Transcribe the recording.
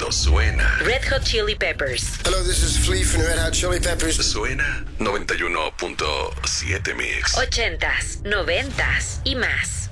Esto suena. Red Hot Chili Peppers. Hello, this is Flea from Red Hot Chili Peppers. Suena 91.7 Mix. 80s, 90s y más.